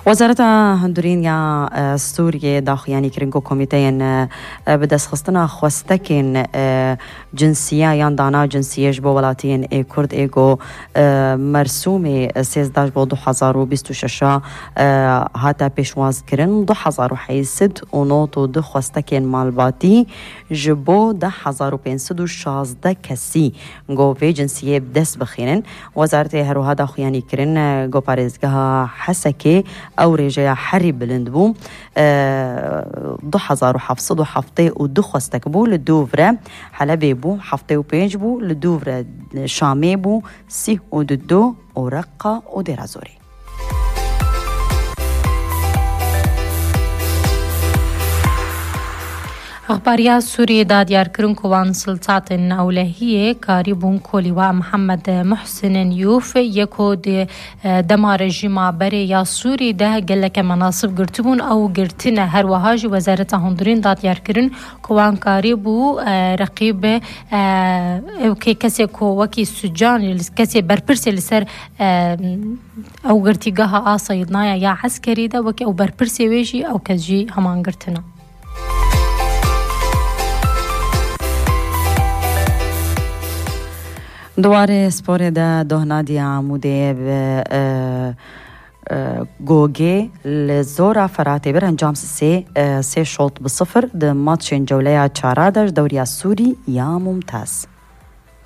وزارة هندورين يا سوريا داخل كرنكو كوميتين بدس خستنا خوستكين جنسية ياندانا جنسية جبو ولاتين كرد ايجو مرسومي 16 بو 2026 هاتا بيشواز كرن 2016 ونوتو دو خوستكين مالباتي جبو 1516 كسي جو في جنسية بدس بخينن وزارة هروها داخل كرن جو باريزگها حسكي او رجاء حري بلند بو 2700 حفطي ودو خستك بو لدوفرة حلبي بو حفطي وبيج بو لدوفرة شامي بو سي وددو ورقة وديرازوري. أخباريا سوريا داديار كرن كوان سلطات أولهية كاريبون كوليوا محمد محسن يوف يكود دمار رجيما بري يا سوري ده قلك مناصب قرتبون أو قرتنا هروهاج وزارة هندورين داديار كرن كوان كاريبو رقيب وكي كسي كو وكي سجان كسي بربرسي لسر أو قرتيقاها آصيدنايا يا عسكري ده وكي أو بربرسي ويجي أو كجي همان قرتنا. دواره سپور ده دهنادی عموده گوگه لزورا فراتی بر انجام سه شوط بصفر ده ماتشین جوله 14 دوري السوري يا ممتاز.